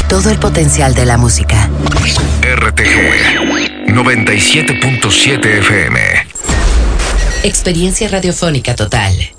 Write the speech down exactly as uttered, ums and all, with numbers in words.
todo el potencial de la música. R T G noventa y siete punto siete F M. Experiencia radiofónica total.